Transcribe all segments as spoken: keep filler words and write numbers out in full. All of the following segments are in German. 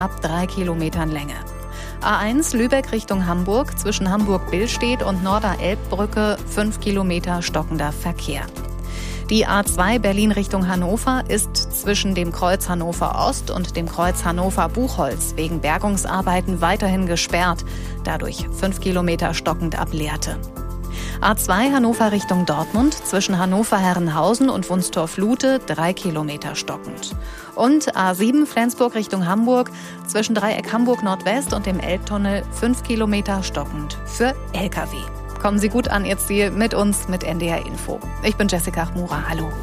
ab drei Kilometern Länge. A eins Lübeck Richtung Hamburg, zwischen Hamburg-Billstedt und Norder-Elbbrücke fünf Kilometer stockender Verkehr. Die A zwei Berlin Richtung Hannover ist zwischen dem Kreuz Hannover Ost und dem Kreuz Hannover Buchholz wegen Bergungsarbeiten weiterhin gesperrt, dadurch fünf Kilometer stockend ab Lehrte. A zwei Hannover Richtung Dortmund, zwischen Hannover-Herrenhausen und Wunstorf-Lute drei Kilometer stockend. Und A sieben Flensburg Richtung Hamburg, zwischen Dreieck Hamburg Nordwest und dem Elbtunnel fünf Kilometer stockend für L K W. Kommen Sie gut an Ihr Ziel mit uns, mit N D R Info. Ich bin Jessica Chmura. Hallo.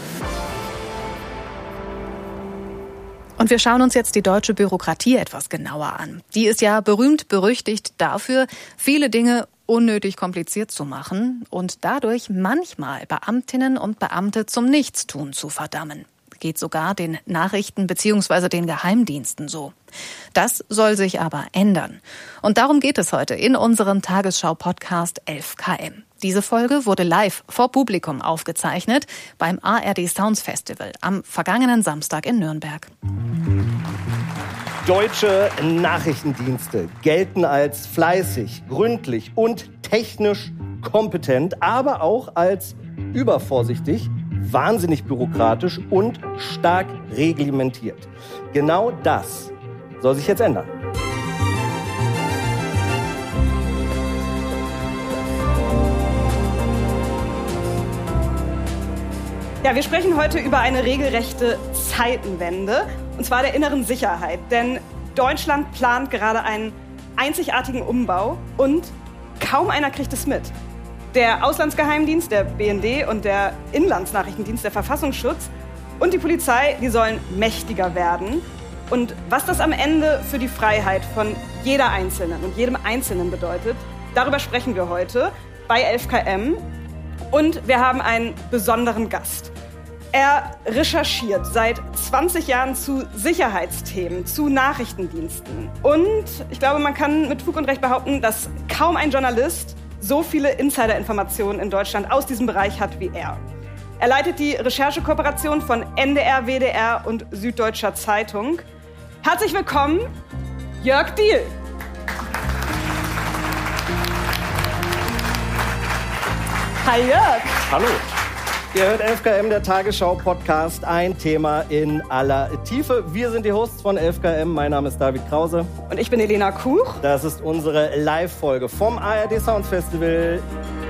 Und wir schauen uns jetzt die deutsche Bürokratie etwas genauer an. Die ist ja berühmt berüchtigt dafür, viele Dinge unnötig kompliziert zu machen und dadurch manchmal Beamtinnen und Beamte zum Nichtstun zu verdammen. Geht sogar den Nachrichten bzw. den Geheimdiensten so. Das soll sich aber ändern. Und darum geht es heute in unserem Tagesschau-Podcast elf K M. Diese Folge wurde live vor Publikum aufgezeichnet beim A R D Sounds Festival am vergangenen Samstag in Nürnberg. Deutsche Nachrichtendienste gelten als fleißig, gründlich und technisch kompetent, aber auch als übervorsichtig, wahnsinnig bürokratisch und stark reglementiert. Genau das soll sich jetzt ändern. Ja, wir sprechen heute über eine regelrechte Zeitenwende, und zwar der inneren Sicherheit. Denn Deutschland plant gerade einen einzigartigen Umbau und kaum einer kriegt es mit. Der Auslandsgeheimdienst, der B N D und der Inlandsnachrichtendienst, der Verfassungsschutz und die Polizei, die sollen mächtiger werden. Und was das am Ende für die Freiheit von jeder Einzelnen und jedem Einzelnen bedeutet, darüber sprechen wir heute bei elf K M. Und wir haben einen besonderen Gast. Er recherchiert seit zwanzig Jahren zu Sicherheitsthemen, zu Nachrichtendiensten. Und ich glaube, man kann mit Fug und Recht behaupten, dass kaum ein Journalist so viele Insiderinformationen in Deutschland aus diesem Bereich hat wie er. Er leitet die Recherchekooperation von N D R, W D R und Süddeutscher Zeitung. Herzlich willkommen, Jörg Diehl. Hi Jörg. Hallo. Ihr hört elf K M, der Tagesschau-Podcast, ein Thema in aller Tiefe. Wir sind die Hosts von elf K M. Mein Name ist David Krause. Und ich bin Elena Kuch. Das ist unsere Live-Folge vom A R D Sounds Festival.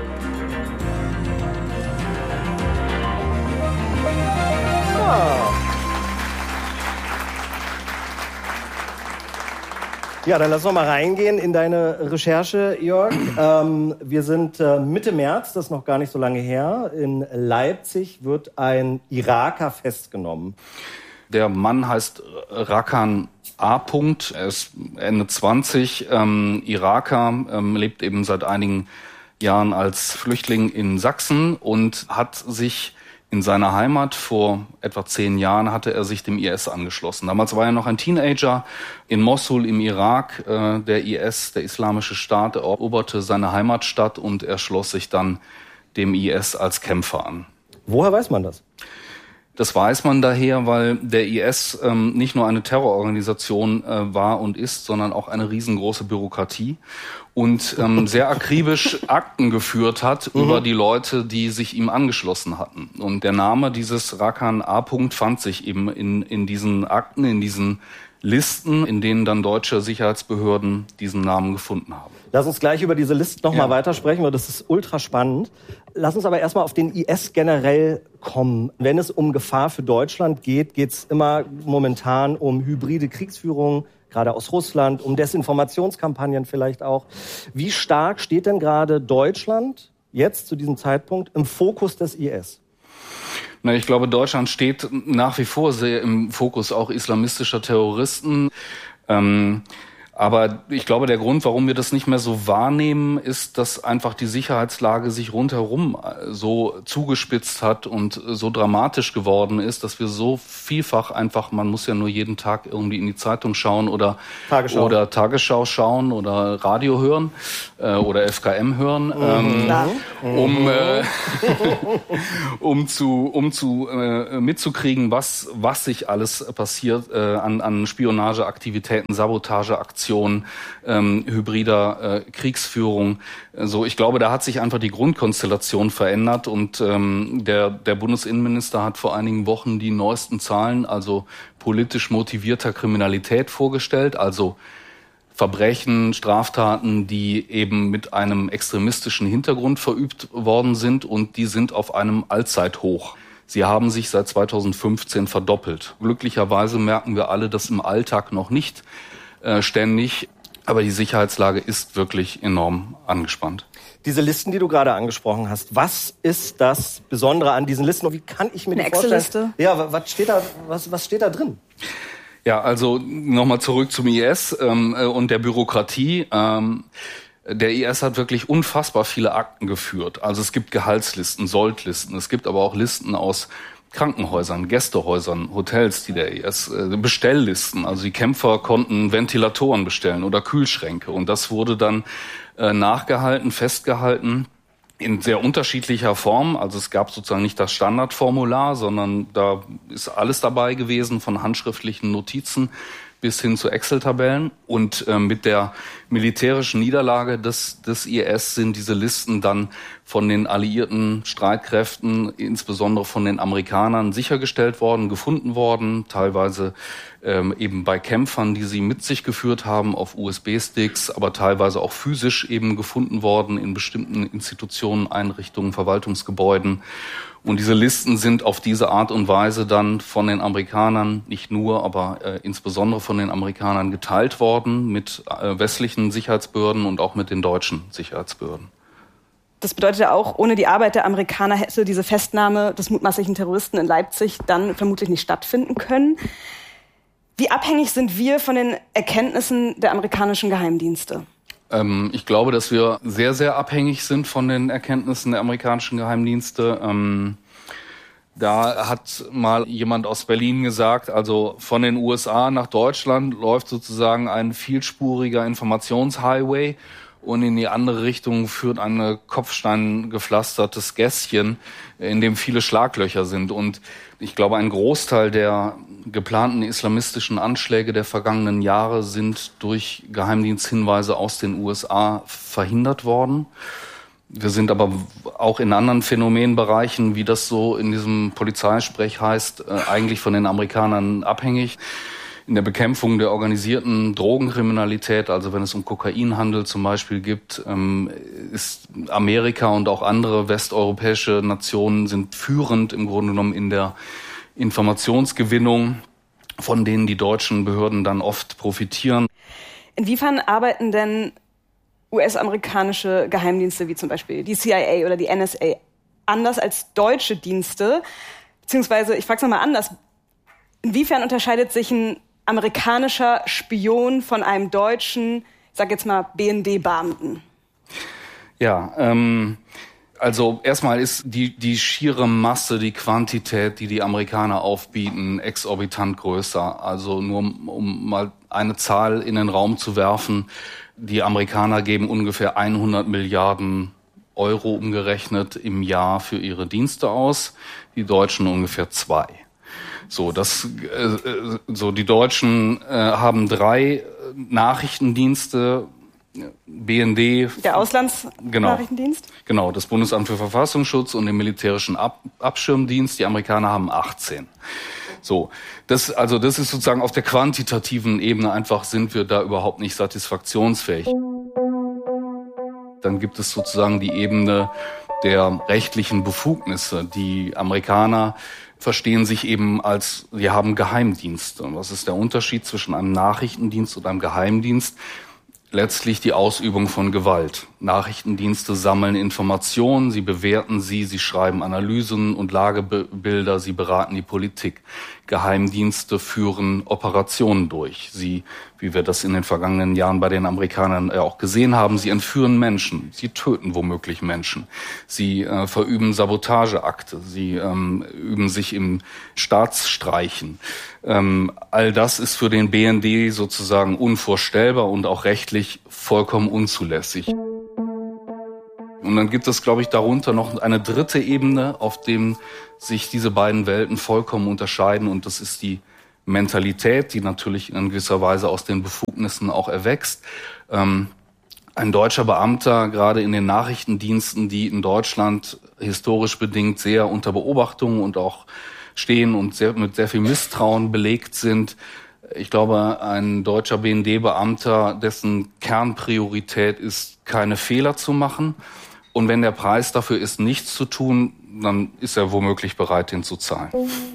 Ja, dann lass noch mal reingehen in deine Recherche, Jörg. Ähm, wir sind äh, Mitte März, das ist noch gar nicht so lange her. In Leipzig wird ein Iraker festgenommen. Der Mann heißt Rakan A. Er ist Ende zwanzig, ähm, Iraker, ähm, lebt eben seit einigen Jahren als Flüchtling in Sachsen und hat sich in seiner Heimat vor etwa zehn Jahren hatte er sich dem I S angeschlossen. Damals war er noch ein Teenager in Mosul im Irak. Äh, der I S, der Islamische Staat, eroberte seine Heimatstadt und er schloss sich dann dem I S als Kämpfer an. Woher weiß man das? Das weiß man daher, weil der I S ähm, nicht nur eine Terrororganisation äh, war und ist, sondern auch eine riesengroße Bürokratie und ähm, sehr akribisch Akten geführt hat mhm. über die Leute, die sich ihm angeschlossen hatten. Und der Name dieses Rakan A. fand sich eben in, in diesen Akten, in diesen Listen, in denen dann deutsche Sicherheitsbehörden diesen Namen gefunden haben. Lass uns gleich über diese Listen noch ja. mal weitersprechen, weil das ist ultra spannend. Lass uns aber erstmal auf den I S generell kommen. Wenn es um Gefahr für Deutschland geht, geht es immer momentan um hybride Kriegsführung, gerade aus Russland, um Desinformationskampagnen vielleicht auch. Wie stark steht denn gerade Deutschland jetzt zu diesem Zeitpunkt im Fokus des I S? Na, ich glaube, Deutschland steht nach wie vor sehr im Fokus auch islamistischer Terroristen. Ähm, Aber ich glaube, der Grund, warum wir das nicht mehr so wahrnehmen, ist, dass einfach die Sicherheitslage sich rundherum so zugespitzt hat und so dramatisch geworden ist, dass wir so vielfach einfach, man muss ja nur jeden Tag irgendwie in die Zeitung schauen oder Tagesschau, oder Tagesschau schauen oder Radio hören äh, oder F K M hören, mhm. ähm, um äh, um zu um zu äh, mitzukriegen, was was sich alles passiert äh, an an Spionageaktivitäten, Sabotageaktionen, Ähm, hybrider äh, Kriegsführung. So, ich glaube, da hat sich einfach die Grundkonstellation verändert und ähm, der der Bundesinnenminister hat vor einigen Wochen die neuesten Zahlen, also politisch motivierter Kriminalität vorgestellt, also Verbrechen, Straftaten, die eben mit einem extremistischen Hintergrund verübt worden sind, und die sind auf einem Allzeithoch. Sie haben sich seit zweitausendfünfzehn verdoppelt. Glücklicherweise merken wir alle das im Alltag noch nicht Äh, ständig, aber die Sicherheitslage ist wirklich enorm angespannt. Diese Listen, die du gerade angesprochen hast, was ist das Besondere an diesen Listen und wie kann ich mir Eine die vorstellen? Excel-Liste? Ja, was steht da, was, was steht da drin? Ja, also nochmal zurück zum I S ähm, und der Bürokratie. Ähm, der I S hat wirklich unfassbar viele Akten geführt. Also es gibt Gehaltslisten, Soldlisten, es gibt aber auch Listen aus Krankenhäusern, Gästehäusern, Hotels, die der I S, äh, Bestelllisten. Also die Kämpfer konnten Ventilatoren bestellen oder Kühlschränke. Und das wurde dann äh, nachgehalten, festgehalten in sehr unterschiedlicher Form. Also es gab sozusagen nicht das Standardformular, sondern da ist alles dabei gewesen, von handschriftlichen Notizen bis hin zu Excel-Tabellen. Und äh, mit der militärischen Niederlage des, des I S sind diese Listen dann von den alliierten Streitkräften, insbesondere von den Amerikanern, sichergestellt worden, gefunden worden, teilweise ähm, eben bei Kämpfern, die sie mit sich geführt haben, auf U S B-Sticks, aber teilweise auch physisch eben gefunden worden in bestimmten Institutionen, Einrichtungen, Verwaltungsgebäuden. Und diese Listen sind auf diese Art und Weise dann von den Amerikanern, nicht nur, aber äh, insbesondere von den Amerikanern geteilt worden mit äh, westlichen Sicherheitsbehörden und auch mit den deutschen Sicherheitsbehörden. Das bedeutet ja auch, ohne die Arbeit der Amerikaner hätte diese Festnahme des mutmaßlichen Terroristen in Leipzig dann vermutlich nicht stattfinden können. Wie abhängig sind wir von den Erkenntnissen der amerikanischen Geheimdienste? Ähm, ich glaube, dass wir sehr, sehr abhängig sind von den Erkenntnissen der amerikanischen Geheimdienste. Ähm, da hat mal jemand aus Berlin gesagt, also von den U S A nach Deutschland läuft sozusagen ein vielspuriger Informationshighway und in die andere Richtung führt ein kopfsteingepflastertes Gässchen, in dem viele Schlaglöcher sind. Und ich glaube, ein Großteil der geplanten islamistischen Anschläge der vergangenen Jahre sind durch Geheimdiensthinweise aus den U S A verhindert worden. Wir sind aber auch in anderen Phänomenbereichen, wie das so in diesem Polizeisprech heißt, eigentlich von den Amerikanern abhängig. In der Bekämpfung der organisierten Drogenkriminalität, also wenn es um Kokainhandel zum Beispiel gibt, ist Amerika und auch andere westeuropäische Nationen sind führend im Grunde genommen in der Informationsgewinnung, von denen die deutschen Behörden dann oft profitieren. Inwiefern arbeiten denn U S-amerikanische Geheimdienste wie zum Beispiel die C I A oder die N S A anders als deutsche Dienste? Beziehungsweise, ich frage es nochmal anders, inwiefern unterscheidet sich ein amerikanischer Spion von einem deutschen, ich sag jetzt mal, B N D-Beamten? Ja, ähm, also erstmal ist die, die schiere Masse, die Quantität, die die Amerikaner aufbieten, exorbitant größer. Also nur um mal eine Zahl in den Raum zu werfen, die Amerikaner geben ungefähr hundert Milliarden Euro umgerechnet im Jahr für ihre Dienste aus, die Deutschen ungefähr zwei. So, das, äh, so die Deutschen äh, haben drei Nachrichtendienste, B N D. Der Auslandsnachrichtendienst? Genau, genau, das Bundesamt für Verfassungsschutz und den militärischen Ab- Abschirmdienst. Die Amerikaner haben achtzehn. So, das, also das ist sozusagen auf der quantitativen Ebene einfach, sind wir da überhaupt nicht satisfaktionsfähig. Dann gibt es sozusagen die Ebene der rechtlichen Befugnisse. Die Amerikaner verstehen sich eben als, wir haben Geheimdienste. Und was ist der Unterschied zwischen einem Nachrichtendienst und einem Geheimdienst? Letztlich die Ausübung von Gewalt. Nachrichtendienste sammeln Informationen, sie bewerten sie, sie schreiben Analysen und Lagebilder, sie beraten die Politik. Geheimdienste führen Operationen durch. Sie, wie wir das in den vergangenen Jahren bei den Amerikanern ja auch gesehen haben, sie entführen Menschen, sie töten womöglich Menschen, sie äh, verüben Sabotageakte, sie ähm, üben sich im Staatsstreichen. Ähm, all das ist für den B N D sozusagen unvorstellbar und auch rechtlich vollkommen unzulässig. Und dann gibt es, glaube ich, darunter noch eine dritte Ebene, auf dem sich diese beiden Welten vollkommen unterscheiden. Und das ist die Mentalität, die natürlich in gewisser Weise aus den Befugnissen auch erwächst. Ähm, ein deutscher Beamter, gerade in den Nachrichtendiensten, die in Deutschland historisch bedingt sehr unter Beobachtung und auch stehen und sehr, mit sehr viel Misstrauen belegt sind. Ich glaube, ein deutscher B N D-Beamter, dessen Kernpriorität ist, keine Fehler zu machen. Und wenn der Preis dafür ist, nichts zu tun, dann ist er womöglich bereit, den zu zahlen.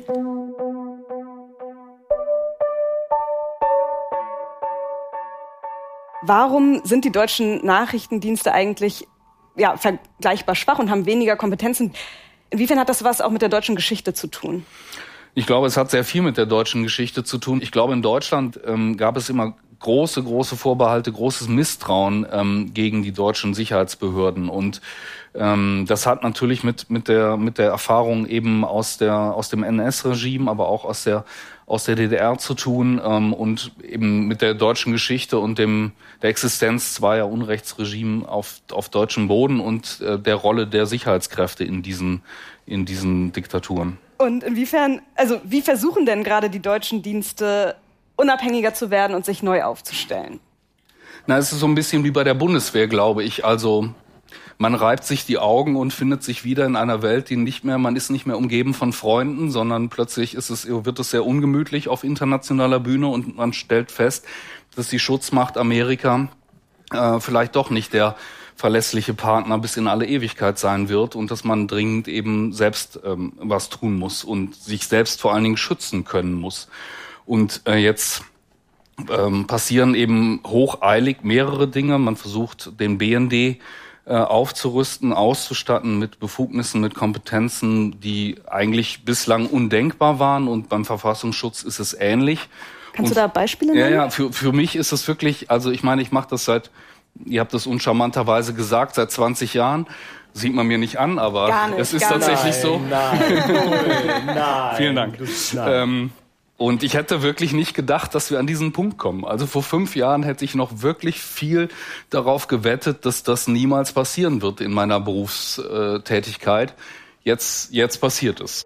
Warum sind die deutschen Nachrichtendienste eigentlich ja, vergleichbar schwach und haben weniger Kompetenzen? Inwiefern hat das was auch mit der deutschen Geschichte zu tun? Ich glaube, es hat sehr viel mit der deutschen Geschichte zu tun. Ich glaube, in Deutschland ähm, gab es immer große, große Vorbehalte, großes Misstrauen ähm, gegen die deutschen Sicherheitsbehörden. Und ähm, das hat natürlich mit mit der mit der Erfahrung eben aus der aus dem N S-Regime, aber auch aus der aus der D D R zu tun ähm, und eben mit der deutschen Geschichte und dem der Existenz zweier Unrechtsregime auf auf deutschem Boden und äh, der Rolle der Sicherheitskräfte in diesen in diesen Diktaturen. Und inwiefern, also wie versuchen denn gerade die deutschen Dienste unabhängiger zu werden und sich neu aufzustellen? Na, es ist so ein bisschen wie bei der Bundeswehr, glaube ich. Also man reibt sich die Augen und findet sich wieder in einer Welt, die nicht mehr, man ist nicht mehr umgeben von Freunden, sondern plötzlich ist es, wird es sehr ungemütlich auf internationaler Bühne und man stellt fest, dass die Schutzmacht Amerika äh, vielleicht doch nicht der verlässliche Partner bis in alle Ewigkeit sein wird und dass man dringend eben selbst ähm, was tun muss und sich selbst vor allen Dingen schützen können muss. Und äh, jetzt ähm, passieren eben hocheilig mehrere Dinge. Man versucht, den B N D äh, aufzurüsten, auszustatten mit Befugnissen, mit Kompetenzen, die eigentlich bislang undenkbar waren. Und beim Verfassungsschutz ist es ähnlich. Kannst und, du da Beispiele nennen? Ja, ja, für, für mich ist es wirklich, also ich meine, ich mache das seit, ihr habt das uncharmanterweise gesagt, seit zwanzig Jahren. Sieht man mir nicht an, aber gar nicht, es ist gar tatsächlich nein, so. Nein, nein. Vielen Dank. Ähm, und ich hätte wirklich nicht gedacht, dass wir an diesen Punkt kommen. Also vor fünf Jahren hätte ich noch wirklich viel darauf gewettet, dass das niemals passieren wird in meiner Berufstätigkeit. Jetzt, jetzt passiert es.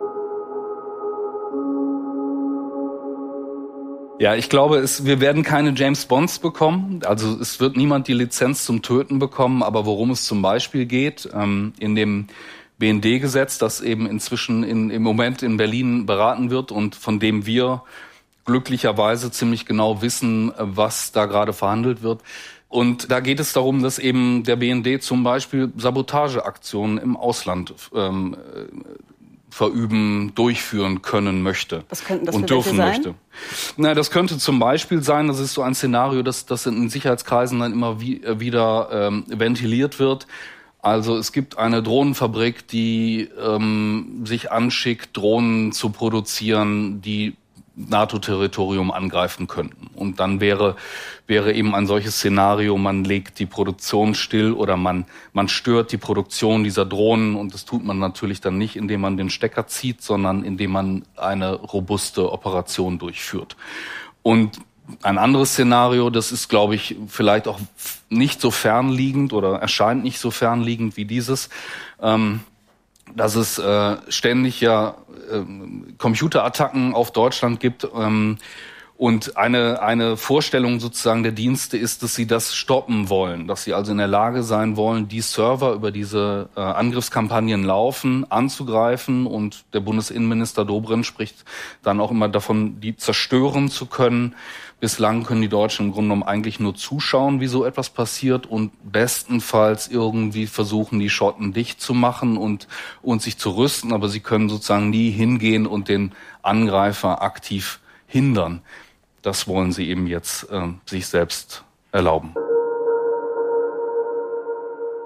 Ja, ich glaube, es, wir werden keine James Bonds bekommen. Also es wird niemand die Lizenz zum Töten bekommen. Aber worum es zum Beispiel geht, ähm, in dem B N D-Gesetz, das eben inzwischen in, im Moment in Berlin beraten wird und von dem wir glücklicherweise ziemlich genau wissen, was da gerade verhandelt wird. Und da geht es darum, dass eben der B N D zum Beispiel Sabotageaktionen im Ausland ähm, verüben, durchführen können möchte. Was könnten das und für dürfen welche möchte. Na, das könnte zum Beispiel sein, das ist so ein Szenario, das, das in Sicherheitskreisen dann immer wie, wieder ähm, ventiliert wird. Also es gibt eine Drohnenfabrik, die ähm, sich anschickt, Drohnen zu produzieren, die NATO-Territorium angreifen könnten. Und dann wäre wäre eben ein solches Szenario, man legt die Produktion still oder man man stört die Produktion dieser Drohnen. Und das tut man natürlich dann nicht, indem man den Stecker zieht, sondern indem man eine robuste Operation durchführt. Und ein anderes Szenario, das ist, glaube ich, vielleicht auch nicht so fernliegend oder erscheint nicht so fernliegend wie dieses, ähm, dass es äh, ständig ja äh, Computerattacken auf Deutschland gibt. Ähm, und eine eine Vorstellung sozusagen der Dienste ist, dass sie das stoppen wollen, dass sie also in der Lage sein wollen, die Server über diese äh, Angriffskampagnen laufen, anzugreifen. Und der Bundesinnenminister Dobrindt spricht dann auch immer davon, die zerstören zu können. Bislang können die Deutschen im Grunde genommen eigentlich nur zuschauen, wie so etwas passiert und bestenfalls irgendwie versuchen, die Schotten dicht zu machen und, und sich zu rüsten. Aber sie können sozusagen nie hingehen und den Angreifer aktiv hindern. Das wollen sie eben jetzt äh, sich selbst erlauben.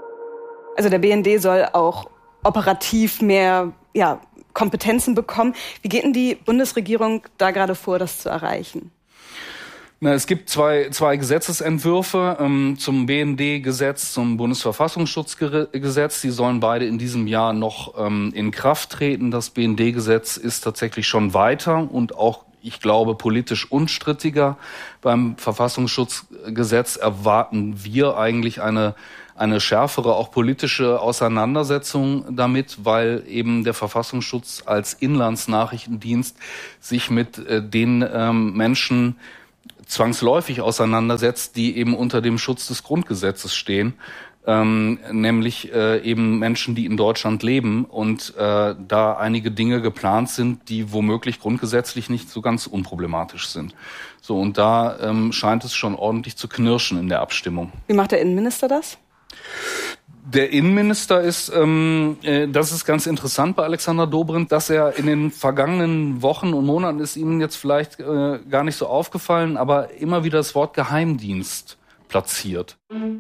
Also der B N D soll auch operativ mehr ja, Kompetenzen bekommen. Wie geht denn die Bundesregierung da gerade vor, das zu erreichen? Na, es gibt zwei, zwei Gesetzesentwürfe ähm, zum B N D-Gesetz, zum Bundesverfassungsschutzgesetz. Die sollen beide in diesem Jahr noch ähm, in Kraft treten. Das B N D-Gesetz ist tatsächlich schon weiter und auch, ich glaube, politisch unstrittiger. Beim Verfassungsschutzgesetz erwarten wir eigentlich eine eine schärfere, auch politische Auseinandersetzung damit, weil eben der Verfassungsschutz als Inlandsnachrichtendienst sich mit äh, den ähm, Menschen zwangsläufig auseinandersetzt, die eben unter dem Schutz des Grundgesetzes stehen, ähm, nämlich äh, eben Menschen, die in Deutschland leben und äh, da einige Dinge geplant sind, die womöglich grundgesetzlich nicht so ganz unproblematisch sind. So, und da ähm, scheint es schon ordentlich zu knirschen in der Abstimmung. Wie macht der Innenminister das? Der Innenminister ist, ähm, äh, das ist ganz interessant bei Alexander Dobrindt, dass er in den vergangenen Wochen und Monaten, ist Ihnen jetzt vielleicht äh, gar nicht so aufgefallen, aber immer wieder das Wort Geheimdienst platziert.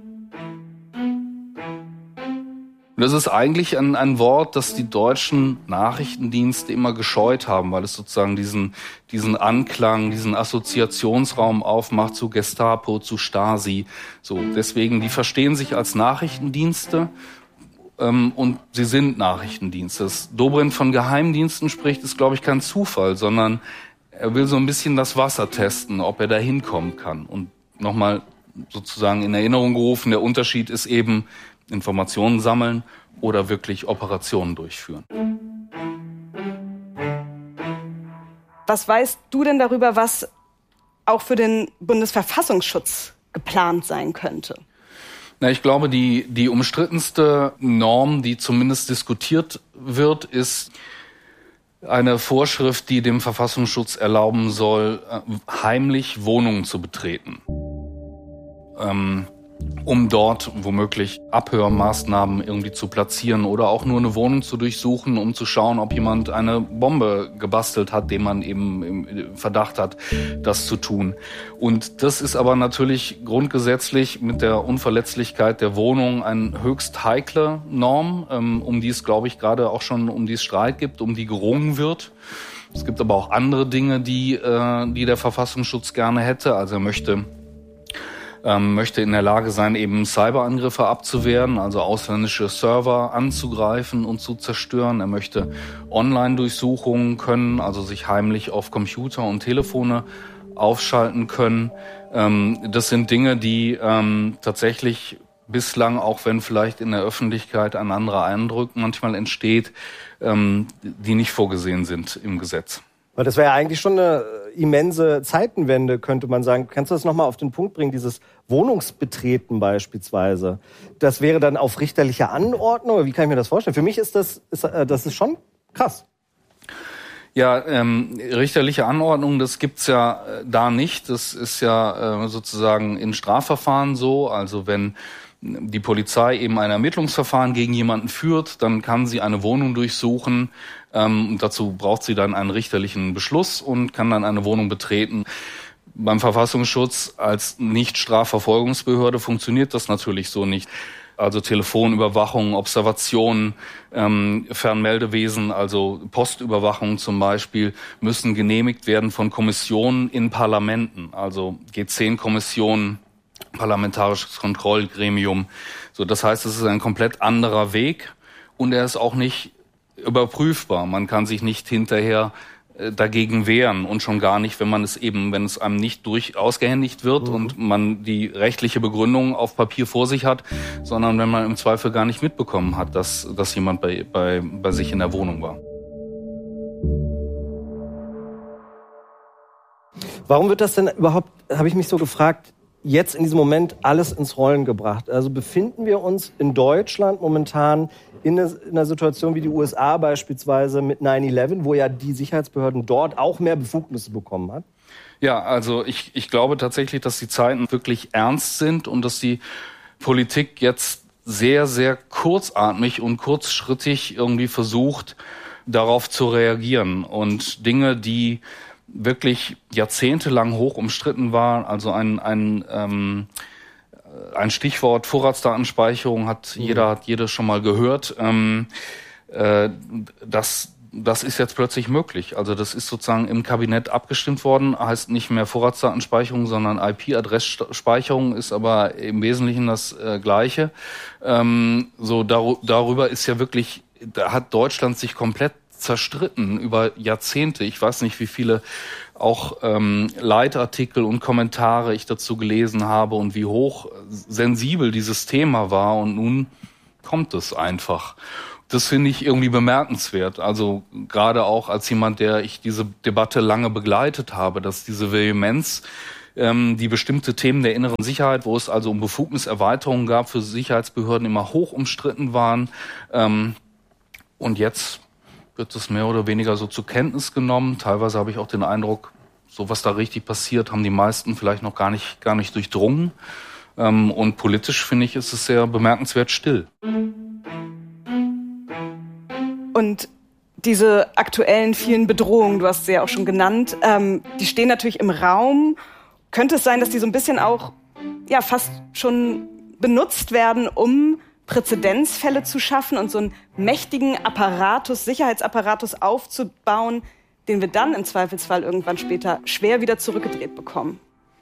Das ist eigentlich ein, ein Wort, das die deutschen Nachrichtendienste immer gescheut haben, weil es sozusagen diesen, diesen Anklang, diesen Assoziationsraum aufmacht zu Gestapo, zu Stasi. So, deswegen, die verstehen sich als Nachrichtendienste ähm, und sie sind Nachrichtendienste. Dass Dobrindt von Geheimdiensten spricht, ist, glaube ich, kein Zufall, sondern er will so ein bisschen das Wasser testen, ob er da hinkommen kann. Und nochmal sozusagen in Erinnerung gerufen, der Unterschied ist eben, Informationen sammeln oder wirklich Operationen durchführen. Was weißt du denn darüber, was auch für den Bundesverfassungsschutz geplant sein könnte? Na, ich glaube, die, die umstrittenste Norm, die zumindest diskutiert wird, ist eine Vorschrift, die dem Verfassungsschutz erlauben soll, heimlich Wohnungen zu betreten. Ähm, um dort womöglich Abhörmaßnahmen irgendwie zu platzieren oder auch nur eine Wohnung zu durchsuchen, um zu schauen, ob jemand eine Bombe gebastelt hat, den man eben im Verdacht hat, das zu tun. Und das ist aber natürlich grundgesetzlich mit der Unverletzlichkeit der Wohnung eine höchst heikle Norm, um die es, glaube ich, gerade auch schon um die es Streit gibt, um die gerungen wird. Es gibt aber auch andere Dinge, die, die der Verfassungsschutz gerne hätte. Also er möchte Ähm, möchte in der Lage sein, eben Cyberangriffe abzuwehren, also ausländische Server anzugreifen und zu zerstören. Er möchte Online-Durchsuchungen können, also sich heimlich auf Computer und Telefone aufschalten können. Ähm, das sind Dinge, die ähm, tatsächlich bislang, auch wenn vielleicht in der Öffentlichkeit ein anderer Eindruck manchmal entsteht, ähm, die nicht vorgesehen sind im Gesetz. Weil das wäre ja eigentlich schon eine immense Zeitenwende, könnte man sagen. Kannst du das nochmal auf den Punkt bringen, dieses Wohnungsbetreten beispielsweise? Das wäre dann auf richterlicher Anordnung, oder wie kann ich mir das vorstellen? Für mich ist das, ist, das ist schon krass. Ja, ähm, richterliche Anordnung, das gibt's ja äh, da nicht. Das ist ja äh, sozusagen in Strafverfahren so. Also wenn die Polizei eben ein Ermittlungsverfahren gegen jemanden führt, dann kann sie eine Wohnung durchsuchen. Ähm, dazu braucht sie dann einen richterlichen Beschluss und kann dann eine Wohnung betreten. Beim Verfassungsschutz als Nicht-Strafverfolgungsbehörde funktioniert das natürlich so nicht. Also Telefonüberwachung, Observation, ähm, Fernmeldewesen, also Postüberwachung zum Beispiel, müssen genehmigt werden von Kommissionen in Parlamenten, also G zehn Kommissionen, Parlamentarisches Kontrollgremium. So, das heißt, es ist ein komplett anderer Weg und er ist auch nicht überprüfbar. Man kann sich nicht hinterher äh, dagegen wehren und schon gar nicht, wenn man es eben, wenn es einem nicht durch ausgehändigt wird mhm. und man die rechtliche Begründung auf Papier vor sich hat, sondern wenn man im Zweifel gar nicht mitbekommen hat, dass, dass jemand bei, bei, bei sich in der Wohnung war. Warum wird das denn überhaupt, habe ich mich so gefragt, jetzt in diesem Moment alles ins Rollen gebracht? Also befinden wir uns in Deutschland momentan in einer Situation wie die U S A beispielsweise mit neun elf, wo ja die Sicherheitsbehörden dort auch mehr Befugnisse bekommen hat? Ja, also ich, ich glaube tatsächlich, dass die Zeiten wirklich ernst sind und dass die Politik jetzt sehr, sehr kurzatmig und kurzschrittig irgendwie versucht, darauf zu reagieren. Und Dinge, die wirklich jahrzehntelang hoch umstritten waren, also ein, ein ähm, ein Stichwort Vorratsdatenspeicherung hat mhm. jeder, hat jeder schon mal gehört. Ähm, äh, das, das ist jetzt plötzlich möglich. Also das ist sozusagen im Kabinett abgestimmt worden, heißt nicht mehr Vorratsdatenspeicherung, sondern I P-Adressspeicherung, ist aber im Wesentlichen das äh, Gleiche. Ähm, so dar- darüber ist ja wirklich, da hat Deutschland sich komplett zerstritten über Jahrzehnte. Ich weiß nicht, wie viele auch ähm, Leitartikel und Kommentare ich dazu gelesen habe und wie hoch sensibel dieses Thema war. Und nun kommt es einfach. Das finde ich irgendwie bemerkenswert. Also gerade auch als jemand, der ich diese Debatte lange begleitet habe, dass diese Vehemenz, ähm, die bestimmte Themen der inneren Sicherheit, wo es also um Befugniserweiterungen gab für Sicherheitsbehörden, immer hoch umstritten waren. Ähm, und jetzt wird es mehr oder weniger so zur Kenntnis genommen. Teilweise habe ich auch den Eindruck, so was da richtig passiert, haben die meisten vielleicht noch gar nicht, gar nicht durchdrungen. Ähm, und politisch, finde ich, ist es sehr bemerkenswert still. Und diese aktuellen vielen Bedrohungen, du hast sie ja auch schon genannt, ähm, die stehen natürlich im Raum. Könnte es sein, dass die so ein bisschen auch ja fast schon benutzt werden, um Präzedenzfälle zu schaffen und so einen mächtigen Apparatus, Sicherheitsapparatus aufzubauen, den wir dann im Zweifelsfall irgendwann später schwer wieder zurückgedreht bekommen?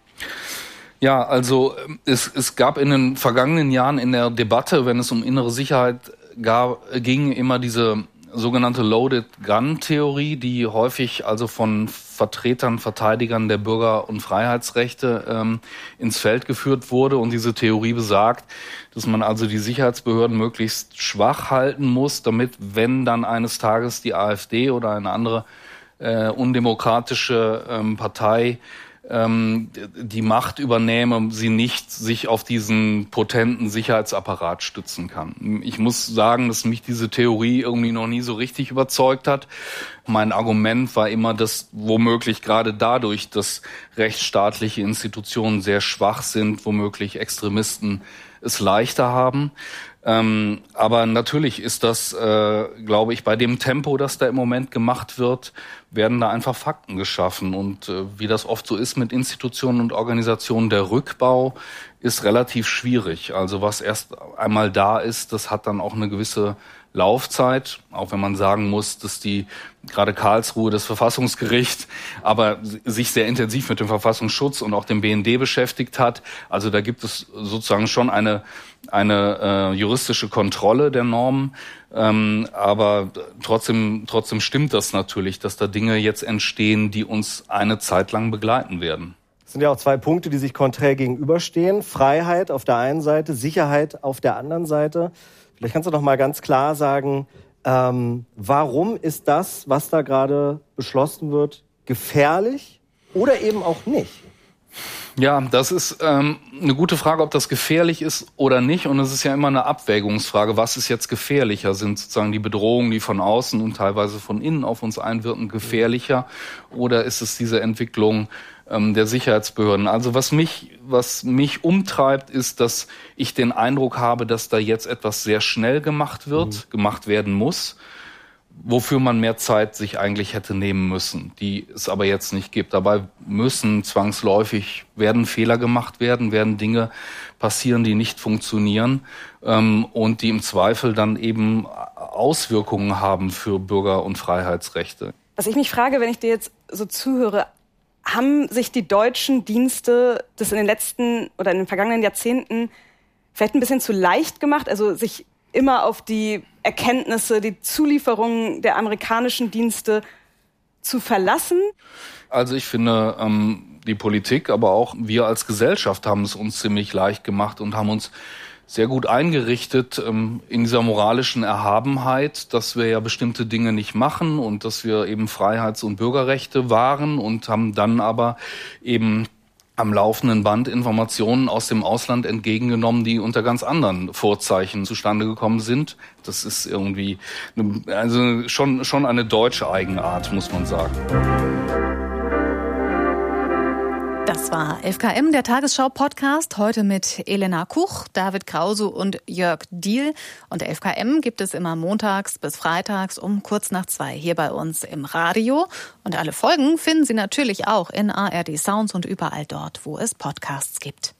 Ja, also es, es gab in den vergangenen Jahren in der Debatte, wenn es um innere Sicherheit gab, ging, immer diese sogenannte Loaded-Gun-Theorie, die häufig also von Vertretern, Verteidigern der Bürger- und Freiheitsrechte ähm, ins Feld geführt wurde. Und diese Theorie besagt, dass man also die Sicherheitsbehörden möglichst schwach halten muss, damit, wenn dann eines Tages die AfD oder eine andere äh, undemokratische ähm, Partei ähm, die Macht übernehme, sie nicht sich auf diesen potenten Sicherheitsapparat stützen kann. Ich muss sagen, dass mich diese Theorie irgendwie noch nie so richtig überzeugt hat. Mein Argument war immer, dass womöglich gerade dadurch, dass rechtsstaatliche Institutionen sehr schwach sind, womöglich Extremisten es leichter haben. Ähm, aber natürlich ist das, äh, glaube ich, bei dem Tempo, das da im Moment gemacht wird, werden da einfach Fakten geschaffen. Und äh, wie das oft so ist mit Institutionen und Organisationen, der Rückbau ist relativ schwierig. Also was erst einmal da ist, das hat dann auch eine gewisse Laufzeit, auch wenn man sagen muss, dass die gerade Karlsruhe, das Verfassungsgericht, aber sich sehr intensiv mit dem Verfassungsschutz und auch dem B N D beschäftigt hat. Also da gibt es sozusagen schon eine eine äh, juristische Kontrolle der Normen, ähm, aber trotzdem trotzdem stimmt das natürlich, dass da Dinge jetzt entstehen, die uns eine Zeit lang begleiten werden. Es sind ja auch zwei Punkte, die sich konträr gegenüberstehen. Freiheit auf der einen Seite, Sicherheit auf der anderen Seite. Vielleicht kannst du doch mal ganz klar sagen, ähm, warum ist das, was da gerade beschlossen wird, gefährlich oder eben auch nicht? Ja, das ist ähm, eine gute Frage, ob das gefährlich ist oder nicht. Und es ist ja immer eine Abwägungsfrage. Was ist jetzt gefährlicher? Sind sozusagen die Bedrohungen, die von außen und teilweise von innen auf uns einwirken, gefährlicher? Oder ist es diese Entwicklung ähm, der Sicherheitsbehörden? Also was mich, was mich umtreibt, ist, dass ich den Eindruck habe, dass da jetzt etwas sehr schnell gemacht wird, mhm. gemacht werden muss, wofür man mehr Zeit sich eigentlich hätte nehmen müssen, die es aber jetzt nicht gibt. Dabei müssen zwangsläufig, werden Fehler gemacht werden, werden Dinge passieren, die nicht funktionieren ähm, und die im Zweifel dann eben Auswirkungen haben für Bürger- und Freiheitsrechte. Was ich mich frage, wenn ich dir jetzt so zuhöre, haben sich die deutschen Dienste das in den letzten oder in den vergangenen Jahrzehnten vielleicht ein bisschen zu leicht gemacht, also sich immer auf die Erkenntnisse, die Zulieferungen der amerikanischen Dienste zu verlassen? Also ich finde, ähm, die Politik, aber auch wir als Gesellschaft haben es uns ziemlich leicht gemacht und haben uns sehr gut eingerichtet ähm, in dieser moralischen Erhabenheit, dass wir ja bestimmte Dinge nicht machen und dass wir eben Freiheits- und Bürgerrechte wahren und haben dann aber eben am laufenden Band Informationen aus dem Ausland entgegengenommen, die unter ganz anderen Vorzeichen zustande gekommen sind. Das ist irgendwie eine, also schon schon eine deutsche Eigenart, muss man sagen. Das war elf K M, der Tagesschau-Podcast, heute mit Elena Kuch, David Krause und Jörg Diehl. Und elf K M gibt es immer montags bis freitags um kurz nach zwei hier bei uns im Radio. Und alle Folgen finden Sie natürlich auch in A R D Sounds und überall dort, wo es Podcasts gibt.